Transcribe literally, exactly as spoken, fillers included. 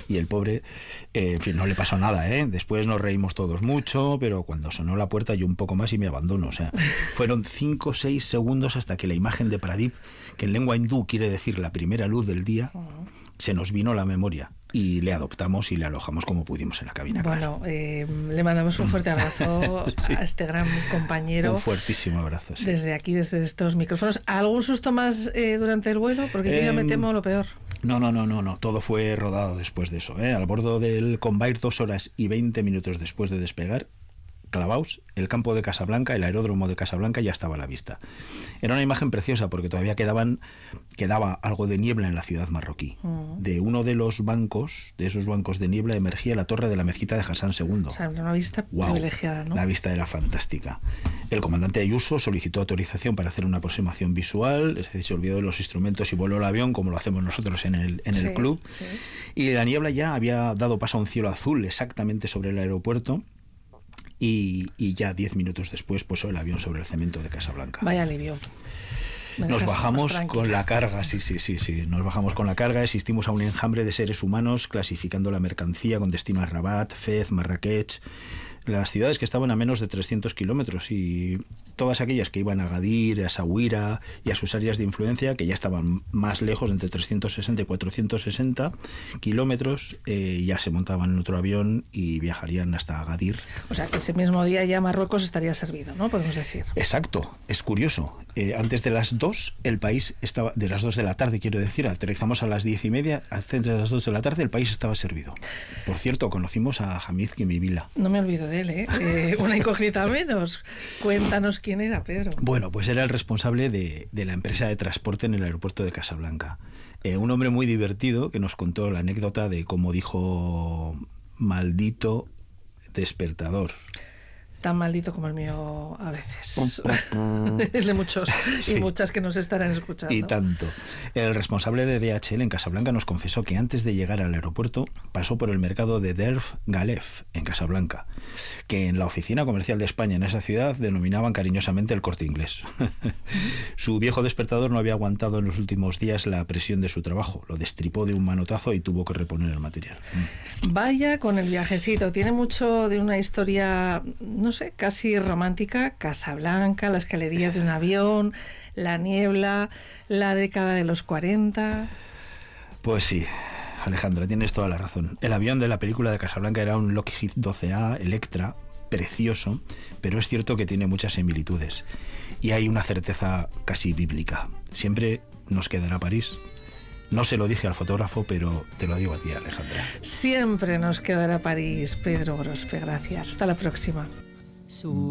Y el pobre, eh, en fin, no le pasó nada, ¿eh? Después nos reímos todos mucho, pero cuando sonó la puerta yo un poco más y me abandono. O sea, fueron cinco o seis segundos hasta que la imagen de Pradip, que en lengua hindú quiere decir la primera luz del día, se nos vino a la memoria. Y le adoptamos y le alojamos como pudimos en la cabina. Bueno, Claro. eh, le mandamos un fuerte abrazo sí. a este gran compañero. Un fuertísimo abrazo, sí. Desde aquí, desde estos micrófonos. ¿Algún susto más eh, durante el vuelo? Porque yo eh, ya me temo lo peor. No, no, no, no, no. Todo fue rodado después de eso. ¿eh? Al bordo del Convair, dos horas y veinte minutos después de despegar, clavaos, el campo de Casablanca, el aeródromo de Casablanca ya estaba a la vista. Era una imagen preciosa porque todavía quedaban quedaba algo de niebla en la ciudad marroquí. Uh-huh. De uno de los bancos, de esos bancos de niebla, emergía la torre de la mezquita de Hassan segundo. O sea, una vista wow, privilegiada, ¿no? La vista era fantástica. El comandante Ayuso solicitó autorización para hacer una aproximación visual, es decir, se olvidó de los instrumentos y voló el avión, como lo hacemos nosotros en el, en sí, el club. Sí. Y la niebla ya había dado paso a un cielo azul exactamente sobre el aeropuerto. Y, y ya diez minutos después posó el avión sobre el cemento de Casablanca. Vaya alivio. Nos bajamos con la carga, sí, sí, sí, sí. Nos bajamos con la carga, asistimos a un enjambre de seres humanos clasificando la mercancía con destino a Rabat, Fez, Marrakech, las ciudades que estaban a menos de trescientos kilómetros y todas aquellas que iban a Agadir, a Sahuira y a sus áreas de influencia, que ya estaban más lejos, entre trescientos sesenta y cuatrocientos sesenta kilómetros, eh, ya se montaban en otro avión y viajarían hasta Agadir. O sea, que ese mismo día ya Marruecos estaría servido, ¿no? Podemos decir. Exacto, es curioso. Eh, antes de las dos, el país estaba, de las dos de la tarde, quiero decir, aterrizamos a las diez y media, antes de las dos de la tarde el país estaba servido. Por cierto, conocimos a Hamid Kimibila. No me olvido de él, ¿eh? eh una incógnita menos. Cuéntanos quién era, Pedro. Bueno, pues era el responsable de, de la empresa de transporte en el aeropuerto de Casablanca. Eh, un hombre muy divertido que nos contó la anécdota de cómo dijo maldito despertador. Tan maldito como el mío a veces. Es de muchos sí. y muchas que nos estarán escuchando. Y tanto. El responsable de D H L en Casablanca nos confesó que antes de llegar al aeropuerto pasó por el mercado de Derf Galef en Casablanca, que en la oficina comercial de España en esa ciudad denominaban cariñosamente el Corte Inglés. Su viejo despertador no había aguantado en los últimos días la presión de su trabajo. Lo destripó de un manotazo y tuvo que reponer el material. Vaya con el viajecito. Tiene mucho de una historia, no sé, casi romántica. Casablanca, la escalería de un avión, la niebla, la década de los cuarenta. Pues sí, Alejandra, tienes toda la razón. El avión de la película de Casablanca era un Lockheed doce A Electra, precioso, pero es cierto que tiene muchas similitudes. Y hay una certeza casi bíblica. Siempre nos quedará París. No se lo dije al fotógrafo, pero te lo digo a ti, Alejandra. Siempre nos quedará París, Pedro Grospe. Gracias. Hasta la próxima. Su